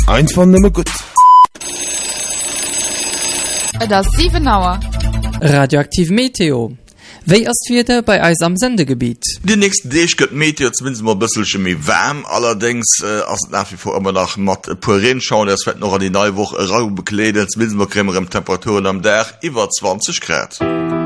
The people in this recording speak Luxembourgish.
Einfach nimmer gut. Das 7 Uhr. Radioaktiv Meteo. Wéi ass wieder bei eis am Sendegebiet? Die nächsten Dech gëtt Meteo zumindest mal ein bisschen méi warm, allerdings as nach wie vor immer nach mat Puren schauen, es wird noch an die neue Woche Raum bekleidet, zumindest mal kremmerem Temperaturen am Dach iwwer 20 Grad.